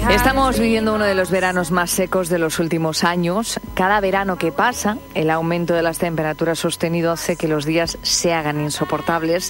Estamos viviendo uno de los veranos más secos de los últimos años. Cada verano que pasa, el aumento de las temperaturas sostenido hace que los días se hagan insoportables